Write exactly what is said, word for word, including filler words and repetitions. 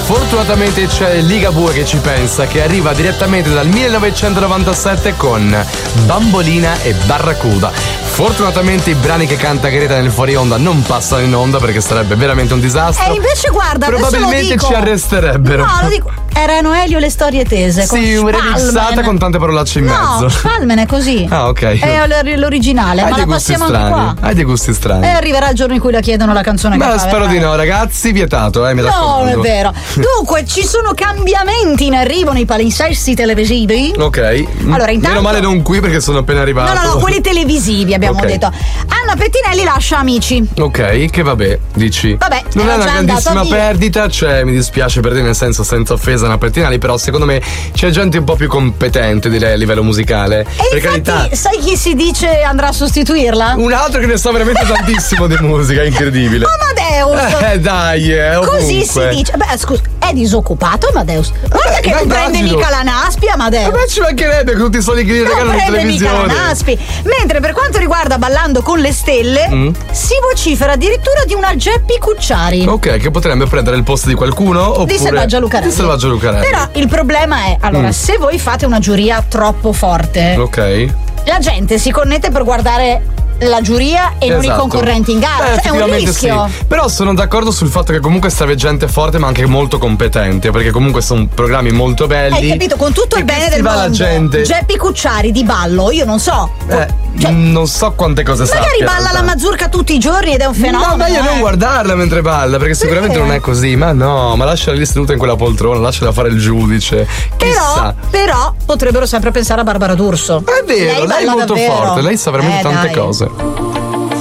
fortunatamente c'è Ligabue che ci pensa, che arriva direttamente dal millenovecentonovantasette con Bambolina e Barracuda. Fortunatamente i brani che canta Greta nel fuori onda non passano in onda perché sarebbe veramente un disastro. E invece guarda, probabilmente adesso lo dico. ci arresterebbero. No, lo dico. Erano Elio le storie tese. Sì, con una remixata con tante parolacce in no, mezzo. Spalmen è così. Ah, ok. È l'originale, Hai ma dei la gusti passiamo strani. anche qua. Hai dei gusti strani. E arriverà il giorno in cui la chiedono la canzone. Ma che fa, spero verrà. di no, ragazzi, vietato, eh, mi No, raccomando. non è vero. Dunque, ci sono cambiamenti in arrivo nei palinsesti televisivi. Ok. Allora, intanto. Meno male non qui perché sono appena arrivato. No, no, no, quelli televisivi abbiamo Ok. detto. Anna Pettinelli lascia Amici. Ok, che vabbè, dici. Vabbè, non era è una già grandissima andato via. perdita, cioè mi dispiace per te, nel senso senza offesa Anna Pettinelli, però secondo me c'è gente un po' più competente di lei a livello musicale. E per infatti, carità. sai chi si dice andrà a sostituirla? Un altro che ne sa veramente tantissimo di musica, incredibile. Amadeus. Eh dai, eh, Così si ovunque. dice. Beh, scusa, è disoccupato Amadeus. Guarda che ma non prende immagino. mica la Naspi Amadeus. Ma ci mancherebbe con tutti i soldi che gli Non regalano in prende mica la televisione. Naspi. Mentre per quanto riguarda Ballando con le stelle, Mm. si vocifera addirittura di una Geppi Cucciari. Ok, che potrebbe prendere il posto di qualcuno oppure Di Selvaggia Lucarelli. Di Selvaggia Lucarelli. Però il problema è, allora, Mm. se voi fate una giuria troppo forte, Ok. la gente si connette per guardare la giuria e non i Esatto. concorrenti in gara. Eh, Cioè, è un effettivamente rischio. sì. Però sono d'accordo sul fatto che comunque serve gente forte ma anche molto competente, perché comunque sono programmi molto belli. Hai capito? Con tutto il Che bene si del va mondo. la gente. Geppi Cucciari di ballo, io non so. Eh, Cioè, non so quante cose sa. magari balla la mazurka tutti i giorni ed è un fenomeno. No, meglio eh. non guardarla mentre balla, perché sicuramente non è così. Ma no, ma lasciala lì seduta in quella poltrona, lasciala fare il giudice. Però, Chissà. però potrebbero sempre pensare a Barbara D'Urso. È vero, lei, è balla molto davvero. forte, lei sa veramente Eh, tante dai. cose.